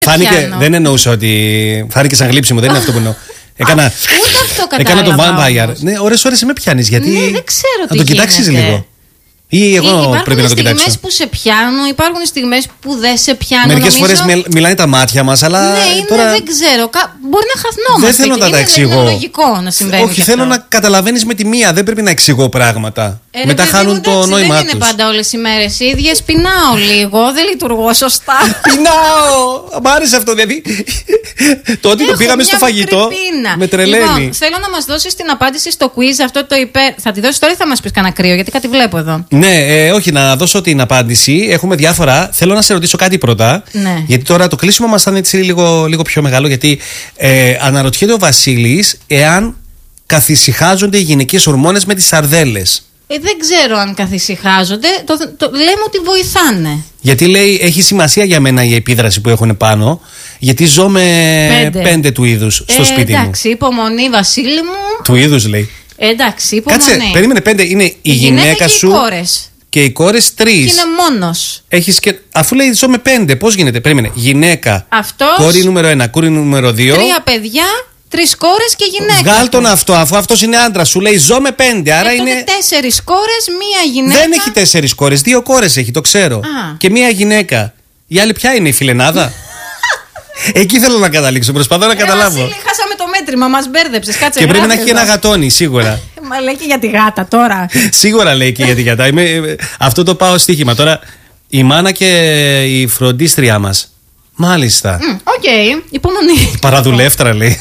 Φάνηκε, δεν εννοούσα ότι. Φάνηκε σαν γλύψιμο, δεν είναι αυτό που εννοώ. Έκανα το vampire. Ναι, ώρες με πιάνεις. Γιατί. Ναι, δεν ξέρω να το κοιτάξεις λίγο. Ή εγώ πρέπει να το κοιτάξω. Υπάρχουν στιγμές που σε πιάνουν, υπάρχουν στιγμές που δεν σε πιάνουν. Μερικές φορές μιλάνε τα μάτια μας, αλλά. Ναι, τώρα δεν ξέρω. Μπορεί να χαθνόμαστε. Δεν θέλω να τα εξηγώ. Είναι λογικό να συμβαίνει. Όχι, θέλω να καταλαβαίνεις με τη μία. Δεν πρέπει να εξηγώ πράγματα. Μετά χάνουν το νόημά τους. Δεν είναι πάντα όλες οι μέρες οι ίδιες. Πεινάω λίγο. Δεν λειτουργώ σωστά. Πεινάω! Μ' άρεσε αυτό. Δηλαδή. Το ότι το πήγαμε στο φαγητό. Με τρελαίνει. Λοιπόν, θέλω να μας δώσεις την απάντηση στο quiz. Αυτό το υπέρ. Θα τη δώσεις τώρα ή θα μας πεις κανένα κρύο, γιατί κάτι βλέπω εδώ. Ναι, όχι, να δώσω την απάντηση. Έχουμε διάφορα. Θέλω να σε ρωτήσω κάτι πρώτα. Ναι. Γιατί τώρα το κλείσιμο μας θα είναι έτσι λίγο πιο μεγάλο. Γιατί αναρωτιέται ο Βασίλης εάν καθησυχάζονται οι γυναικείες ορμόνες με τις σαρδέλες. Δεν ξέρω αν καθησυχάζονται. Λέμε ότι βοηθάνε. Γιατί λέει έχει σημασία για μένα η επίδραση που έχουν πάνω. Γιατί ζω με 5 του είδους στο σπίτι μου. Εντάξει, υπομονή, Βασίλη μου. Του είδους λέει. Εντάξει, υπομονή. Κάτσε, περίμενε 5. Είναι η γυναίκα σου. Και οι κόρες. Και οι κόρες 3. Και είναι μόνος. Αφού λέει ζω με 5, πώς γίνεται? Περίμενε. Γυναίκα. Αυτός. Κόρη νούμερο 1, κόρη νούμερο 2. 3 παιδιά, 3 κόρες και γυναίκα. Βγάλ τον αυτό, αφού αυτός είναι άντρας. Σου λέει ζω με 5. Άρα είναι. 4 κόρες, 1 γυναίκα. Δεν έχει 4 κόρες, 2 κόρες έχει, το ξέρω. Και 1 γυναίκα. Η άλλη ποια είναι, η φιλενάδα? Εκεί θέλω να καταλήξω. Προσπαθώ να καταλάβω. Βασίλη, χάσαμε το μέτρημα, μας μπέρδεψες. Κάτσε. Και πρέπει να έχει ένα γατόνι, σίγουρα. Μα λέει και για τη γάτα τώρα. Σίγουρα λέει και για τη γάτα. Αυτό το πάω στοίχημα. Τώρα η μάνα και η φροντίστρια μας. Μάλιστα. Οκ, υπομονή. Παραδουλεύτρα λέει.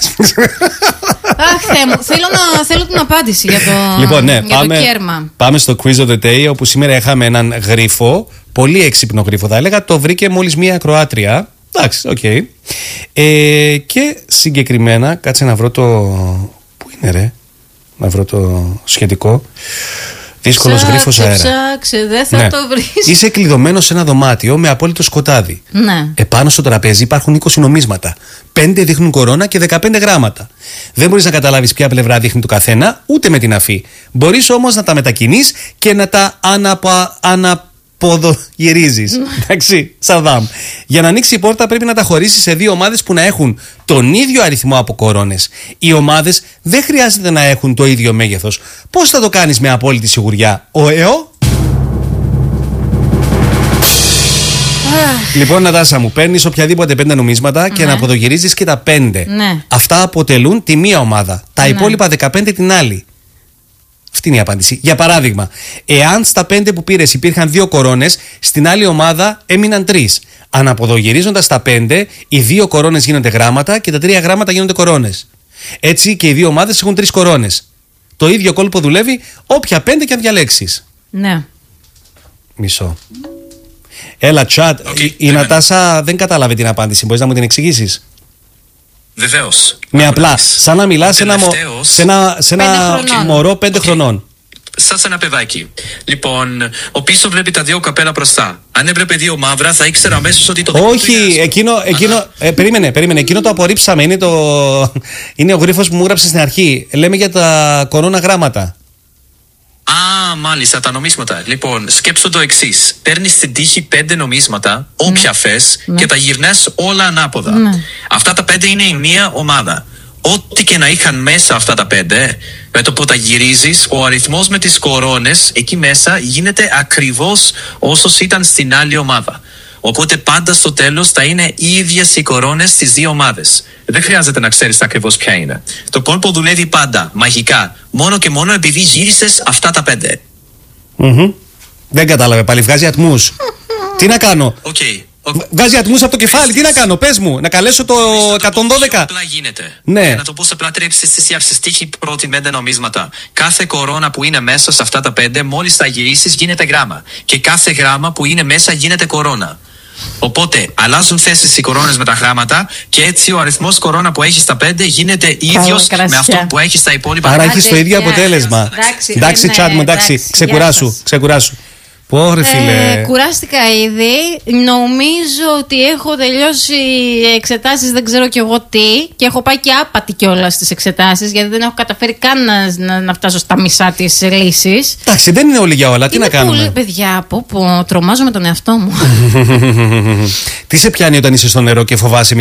Αχ, Θεέ μου, θέλω την απάντηση για το, λοιπόν, ναι, για το κέρμα. Πάμε στο quiz of the day, όπου σήμερα είχαμε έναν γρίφο, πολύ έξυπνο γρίφο θα έλεγα, το βρήκε μόλις μία ακροάτρια. Εντάξει, οκ. Και συγκεκριμένα, κάτσε να βρω το. Πού είναι ρε? Να βρω το σχετικό. Δύσκολος γρίφος αέρα. Ψάξε, δεν θα το βρεις. Είσαι κλειδωμένος σε ένα δωμάτιο με απόλυτο σκοτάδι. Ναι. Επάνω στο τραπέζι υπάρχουν 20 νομίσματα. 5 δείχνουν κορώνα και 15 γράμματα. Δεν μπορείς να καταλάβεις ποια πλευρά δείχνει το καθένα, ούτε με την αφή. Μπορείς όμως να τα μετακινείς και να τα αναποδογυρίζεις. Εντάξει, Σαδάμ. Για να ανοίξει η πόρτα πρέπει να τα χωρίσεις σε 2 ομάδες που να έχουν τον ίδιο αριθμό από κορώνες. Οι ομάδες δεν χρειάζεται να έχουν το ίδιο μέγεθος. Πώς θα το κάνεις με απόλυτη σιγουριά? Λοιπόν, Νατάσα μου, παίρνεις οποιαδήποτε 5 νομίσματα και να αποδογυρίζεις και τα 5. Ναι. Αυτά αποτελούν τη μία ομάδα. Τα υπόλοιπα 15 την άλλη. Αυτή είναι η απάντηση. Για παράδειγμα, εάν στα 5 που πήρες υπήρχαν 2 κορώνες, στην άλλη ομάδα έμειναν 3. Αναποδογυρίζοντας τα 5, οι 2 κορώνες γίνονται γράμματα και τα 3 γράμματα γίνονται κορώνες. Έτσι και οι 2 ομάδες έχουν 3 κορώνες. Το ίδιο κόλπο δουλεύει όποια 5 και αν διαλέξεις. Ναι. Μισό. Έλα, chat. Η Νατάσα δεν κατάλαβε την απάντηση. Μπορείς να μου την εξηγήσεις? Βεβαίως. Με απλά, σαν να μιλάς σε ένα μωρό 5 χρονών. Σαν ένα παιδάκι. Λοιπόν, ο πίσω βλέπει τα 2 καπέλα μπροστά. Αν έβλεπε 2 μαύρα, θα ήξερα αμέσως ότι το. Όχι, εκείνο. Περίμενε. Εκείνο το απορρίψαμε. Είναι ο γρίφος που μου έγραψε στην αρχή. Λέμε για τα κορώνα γράμματα. Μάλιστα, τα νομίσματα. Λοιπόν, σκέψου το εξής. Παίρνεις στην τύχη 5 νομίσματα, όποια θες, και τα γυρνάς όλα ανάποδα. Αυτά τα 5 είναι η μία ομάδα. Ό,τι και να είχαν μέσα αυτά τα 5, με το που τα γυρίζεις, ο αριθμός με τις κορώνες εκεί μέσα γίνεται ακριβώς όσος ήταν στην άλλη ομάδα. Οπότε πάντα στο τέλος θα είναι οι ίδιες οι κορώνες στις 2 ομάδες. Δεν χρειάζεται να ξέρεις ακριβώς ποια είναι. Το κόλπο δουλεύει πάντα, μαγικά. Μόνο και μόνο επειδή γύρισες αυτά τα 5. Δεν κατάλαβε πάλι. Βγάζει ατμούς. Τι να κάνω? Βγάζει ατμούς από το κεφάλι. Τι να κάνω? Πες μου. Να καλέσω το 112. Απλά γίνεται. Ναι. Να το πω σε απλά τρέψεις στη τύχη πρώτη 5 νομίσματα. Κάθε κορώνα που είναι μέσα σε αυτά τα 5, μόλις τα γυρίσεις γίνεται γράμμα. Και κάθε γράμμα που είναι μέσα γίνεται κορώνα. Οπότε αλλάζουν θέσεις οι κορώνες με τα γράμματα και έτσι ο αριθμός κορώνα που έχει στα 5 γίνεται ίδιος με αυτό που έχει στα υπόλοιπα. Άρα έχεις το ίδιο αποτέλεσμα. Εντάξει, chat μου, εντάξει. Ξεκουράσου. Πόρε φίλε. Κουράστηκα ήδη. Νομίζω ότι έχω τελειώσει εξετάσεις, δεν ξέρω κι εγώ τι. Και έχω πάει και άπατη κιόλας στις εξετάσεις, γιατί δεν έχω καταφέρει καν να φτάσω στα μισά της λύσης. Εντάξει, δεν είναι όλοι για όλα. Τι να κάνουμε. Πολύ, παιδιά, τρομάζω με τον εαυτό μου. Τι σε πιάνει όταν είσαι στο νερό και φοβάσαι